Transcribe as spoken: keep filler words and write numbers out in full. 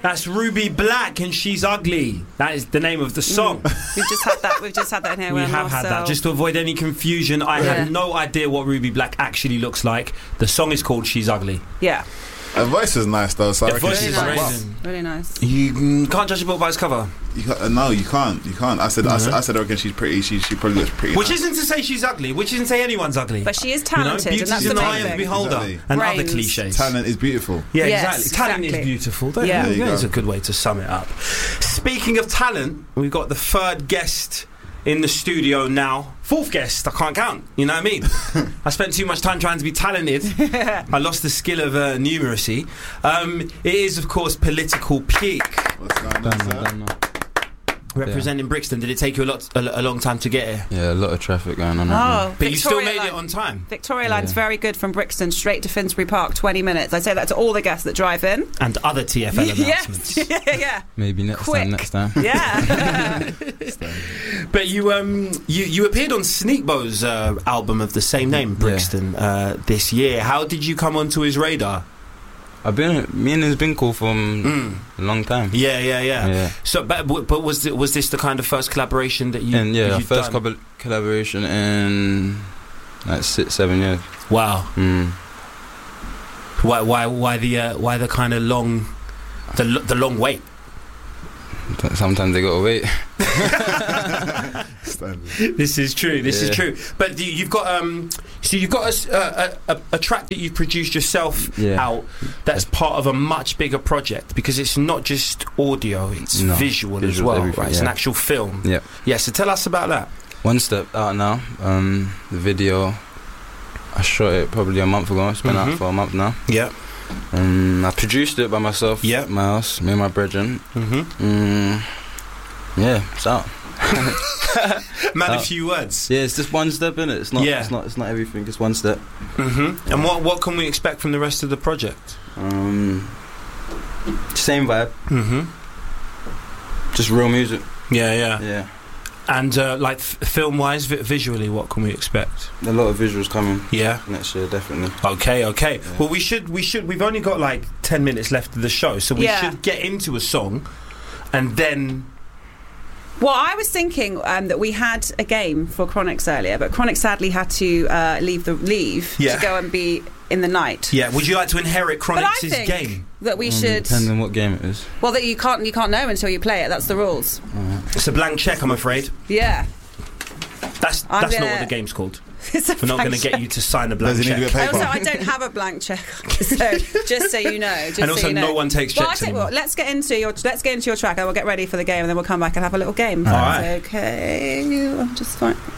That's Ruby Black and She's Ugly. That is the name of the song. Mm. We've just had that. We've just had that in here. We have had that. Just to avoid any confusion, I yeah. have no idea what Ruby Black actually looks like. The song is called She's Ugly. Yeah. Her voice is nice though. So Her voice is really nice. nice. Really nice. You mm, can't judge a book by its cover. You can't, uh, no, you can't. You can't. I said, mm-hmm. I said, I said, I reckon she's pretty. She, she probably looks pretty. Which nice. isn't to say she's ugly. Which isn't to say anyone's ugly. But she is talented, you know, and that's the the eye main of the thing. beholder, Exactly. and Brains. other cliches. Talent is beautiful. Yeah, yes, exactly. Talent exactly. is beautiful. Don't yeah, you? There you That's go. a good way to sum it up. Speaking of talent, we've got the third guest in the studio now. Fourth guest, I can't count. You know what I mean? I spent too much time trying to be talented. I lost the skill of uh, numeracy. Um, it is, of course, Political Peak. What's going on, sir? Representing yeah. Brixton. Did it take you a lot, a, a long time to get here? Yeah, a lot of traffic going on. Oh, Right but Victoria you still made line. it on time. Victoria Line's yeah. very good from Brixton straight to Finsbury Park, twenty minutes. I say that to all the guests that drive in. And other T F L announcements. Yes, yeah, yeah. Maybe next Quick. time. Next time. Yeah. But you, um, you, you appeared on Sneakbo's uh, album of the same name, Brixton, yeah. uh, this year. How did you come onto his radar? I've been, me and him's been cool for um, mm. a long time. Yeah, yeah, yeah. yeah. So, but, but was it, was this the kind of first collaboration that you? And yeah, our first done? co- collaboration in like six, seven years. Wow. Mm. Why, why, why the, uh, why the kind of long, the, the long wait? Sometimes they gotta wait. This is true. This yeah. is true. But the, you've got um, so you've got a, a, a, a track that you've produced yourself yeah. out. That's part of a much bigger project because it's not just audio; it's no, visual, visual as well. everything, Right? It's yeah. an actual film. Yeah. Yeah. So tell us about that. One Step out now. Um, the video. I shot it probably a month ago. It's been mm-hmm. out for a month now. Yeah. Um, I produced it by myself. Yeah. At my house, me and my brethren. Mm-hmm. Mm, yeah, it's out. Man, out. a few words. Yeah, it's just one step in it. It's not. Yeah. It's not. It's not everything. It's one step. Mm-hmm. And what what can we expect from the rest of the project? Um, same vibe. Mm-hmm. Just real music. Yeah, yeah. Yeah. And uh, like f- film-wise, vi- visually, what can we expect? A lot of visuals coming. Yeah. Next year, definitely. Okay, okay. Yeah. Well, we should, we should. We've only got like ten minutes left of the show, so we Yeah. should get into a song, and then. Well, I was thinking um, that we had a game for Chronix earlier, but Chronix sadly had to uh, leave the leave Yeah. to go and be in the night. Yeah. Would you like to inherit But I Chronix's think game? that we Um, should. Depending on what game it is. Well, that you can't you can't know until you play it. That's the rules. Right. It's a blank check, I'm afraid. Yeah. That's I'm that's not gonna- what the game's called. It's a We're not blank going to get check. you to sign a blank Does it check. need to be a paper? Also, I don't have a blank check, so just so you know. Just And so also you know. no one takes well, checks I tell you anymore. what, let's get into your let's get into your track, and we'll get ready for the game, and then we'll come back and have a little game. All right. Okay. I'm just fine.